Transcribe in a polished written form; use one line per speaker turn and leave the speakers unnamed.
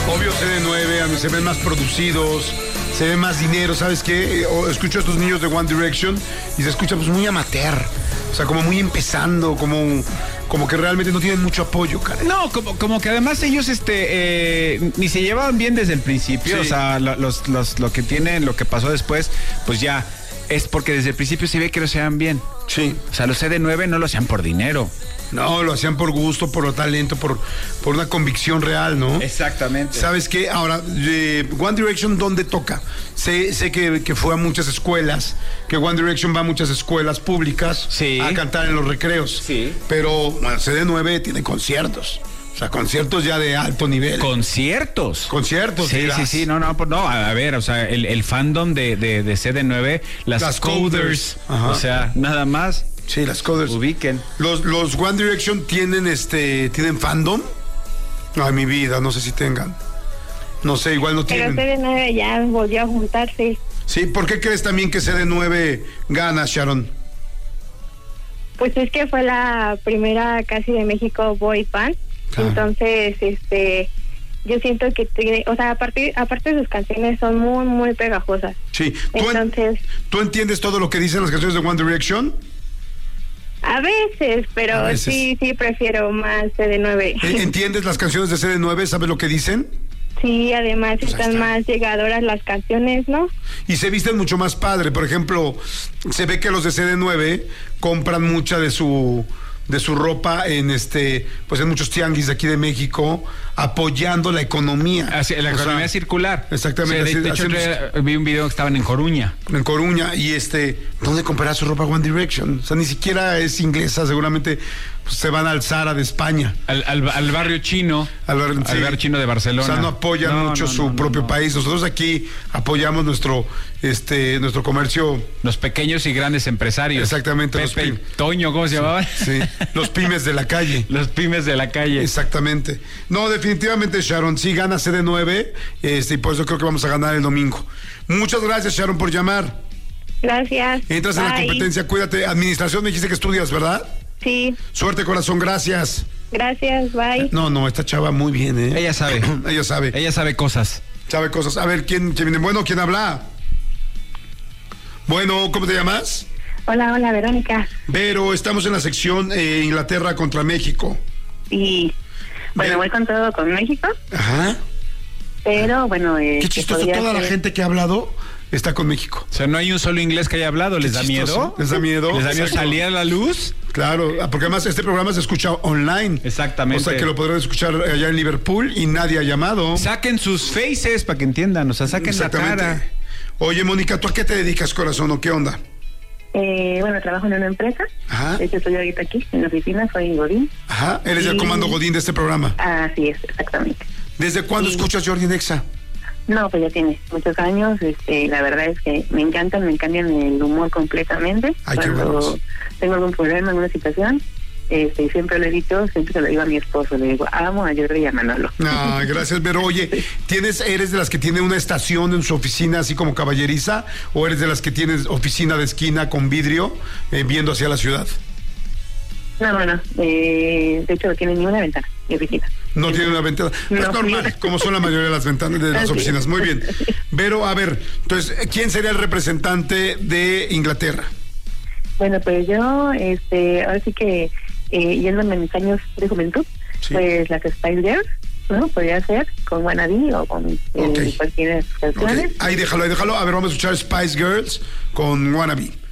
Obvio CD9, se ven más producidos, se ve más dinero, ¿sabes qué? Escucho a estos niños de One Direction y se escucha pues muy amateur, o sea, como muy empezando, como que realmente no tienen mucho apoyo, cara.
No, como que además ellos ni se llevaban bien desde el principio, sí. O sea, lo que tienen, lo que pasó después, pues ya es porque desde el principio se ve que lo hacían bien.
Sí.
O sea, los CD9 no lo hacían por dinero.
No, lo hacían por gusto, por talento, por una convicción real, ¿no?
Exactamente.
¿Sabes qué? Ahora, One Direction, ¿dónde toca? Sé que fue a muchas escuelas, que One Direction va a muchas escuelas públicas,
sí,
a cantar en los recreos.
Sí.
Pero bueno, CD9 tiene conciertos. O sea, conciertos ya de alto nivel.
Conciertos,
sí,
dirás. Sí, no, a ver, o sea, el fandom de CD9, las coders, o sea, nada más.
Sí, las coders.
Ubiquen.
Los One Direction tienen fandom. Ay, mi vida, no sé si tengan. No sé, igual no tienen.
Pero CD9 ya volvió a juntarse.
Sí, ¿por qué crees también que CD9 gana, Sharon?
Pues es que fue la primera casi de México boy band. Entonces, yo siento que o sea, aparte de sus canciones son muy, muy pegajosas.
Sí.
Entonces,
¿Tú entiendes todo lo que dicen las canciones de One Direction?
A veces, pero sí prefiero más CD9.
¿Entiendes las canciones de CD9? ¿Sabes lo que dicen?
Sí, además pues están más llegadoras las canciones, ¿no?
Y se visten mucho más padre. Por ejemplo, se ve que los de CD9 compran mucha de su ropa en pues en muchos tianguis de aquí de México, apoyando la economía.
La economía circular.
Exactamente.
De hecho, vi un video que estaban en Coruña.
En Coruña, y ¿dónde comprará su ropa One Direction? O sea, ni siquiera es inglesa, seguramente pues, se van al Zara de España.
Al barrio chino. Al barrio chino de Barcelona.
O sea, no apoyan mucho su propio país. Nosotros aquí apoyamos nuestro comercio.
Los pequeños y grandes empresarios.
Exactamente.
Pepe, Toño, ¿cómo se llamaban?
Sí, los pymes de la calle.
Los pymes de la calle.
Exactamente. No, definitivamente, Sharon, sí gana CD9, y por eso creo que vamos a ganar el domingo. Muchas gracias, Sharon, por llamar.
Gracias.
Entras en la competencia, cuídate. Administración, me dijiste que estudias, ¿verdad?
Sí.
Suerte, corazón, gracias.
Gracias, bye.
No, esta chava muy bien, ¿eh?
Ella sabe.
Ella sabe.
Ella sabe cosas.
Sabe cosas. A ver, ¿quién viene? Bueno, ¿quién habla? Bueno, ¿cómo te llamas?
Hola, Verónica.
Pero estamos en la sección Inglaterra contra México.
Sí. Bueno, voy con todo con México.
Ajá.
Pero bueno,
qué chistoso, toda la gente que ha hablado está con México.
O sea, no hay un solo inglés que haya hablado. ¿Les da miedo?
¿Les da miedo?
¿Les da miedo salir a la luz?
Claro, porque además este programa se escucha online.
Exactamente.
O sea, que lo podrán escuchar allá en Liverpool y nadie ha llamado.
Saquen sus faces para que entiendan, o sea, saquen la cara.
Oye, Mónica, ¿tú a qué te dedicas, corazón, o qué onda?
Bueno, trabajo en una empresa.
Ajá.
De hecho, estoy ahorita aquí en la oficina, soy Godín.
Ajá, eres el comando Godín de este programa.
Así es, exactamente.
¿Desde cuándo escuchas Jordi Nexa?
No, pues ya tiene muchos años. La verdad es que me cambian el humor completamente.
Ay, qué bueno.
Tengo algún problema, alguna situación, siempre lo he dicho, siempre se lo digo a mi esposo, le digo, amo a Jordi y a Manolo.
Ah, gracias, pero oye, ¿eres de las que tiene una estación en su oficina así como caballeriza, o eres de las que tienes oficina de esquina con vidrio viendo hacia la ciudad?
No, de hecho no tiene ni una ventana, mi oficina.
No tiene una ventana. Pues no, normal, como son la mayoría de las ventanas de las oficinas. Muy bien. Pero, a ver, entonces, ¿quién sería el representante de Inglaterra?
Bueno, pues yo, ahora sí que, yéndome en mis años de juventud, pues las Spice Girls, ¿no? Podría ser con Wannabe o con cualquiera de sus canciones.
Ahí déjalo. A ver, vamos a escuchar Spice Girls con Wannabe.